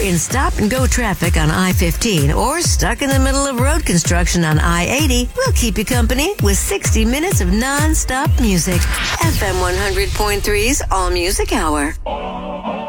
in stop-and-go traffic on I-15 or stuck in the middle of road construction on I-80, we'll keep you company with 60 minutes of non-stop music. FM 100.3's All Music Hour.